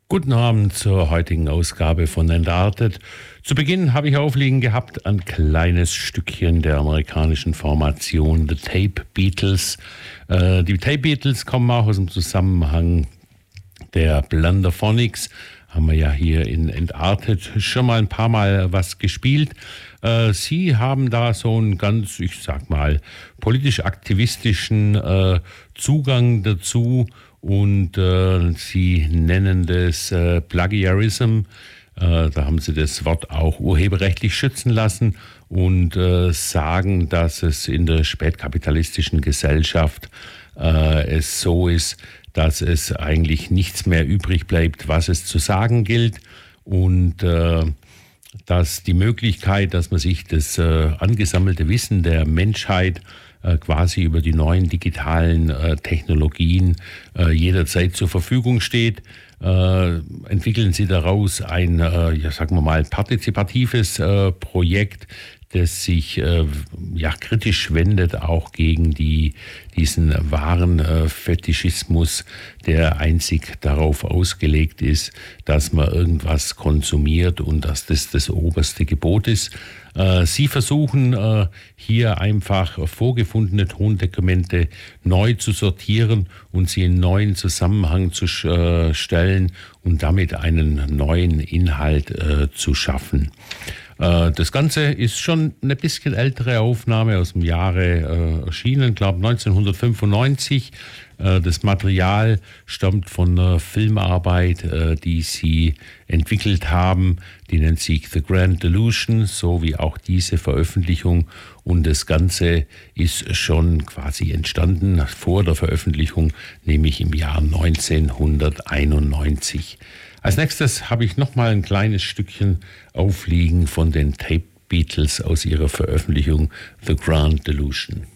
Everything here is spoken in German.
Guten Abend zur heutigen Ausgabe von Entartet. Zu Beginn habe ich aufliegen gehabt ein kleines Stückchen der amerikanischen Formation The Tape Beatles. Die Tape Beatles kommen auch aus dem Zusammenhang der Blunderphonics. Haben wir ja hier in Entartet schon mal ein paar Mal was gespielt. Sie haben da so einen ganz, ich sag mal, politisch-aktivistischen Zugang dazu. Und sie nennen das Plagiarism. Da haben sie das Wort auch urheberrechtlich schützen lassen und sagen, dass es in der spätkapitalistischen Gesellschaft es so ist, dass es eigentlich nichts mehr übrig bleibt, was es zu sagen gilt. Und dass die Möglichkeit, dass man sich das angesammelte Wissen der Menschheit quasi über die neuen digitalen Technologien jederzeit zur Verfügung steht, entwickeln sie daraus ein, sagen wir mal, partizipatives Projekt, das sich kritisch wendet auch gegen diesen wahren Fetischismus, der einzig darauf ausgelegt ist, dass man irgendwas konsumiert und dass das oberste Gebot ist. Sie versuchen hier einfach vorgefundene Tondokumente neu zu sortieren und sie in neuen Zusammenhang zu stellen und damit einen neuen Inhalt zu schaffen. Das Ganze ist schon eine bisschen ältere Aufnahme aus dem Jahre erschienen, glaube 1995. Das Material stammt von einer Filmarbeit, die sie entwickelt haben. Die nennt sich The Grand Delusion, so wie auch diese Veröffentlichung. Und das Ganze ist schon quasi entstanden vor der Veröffentlichung, nämlich im Jahr 1991. Als nächstes habe ich nochmal ein kleines Stückchen aufliegen von den Tape Beatles aus ihrer Veröffentlichung The Grand Delusion.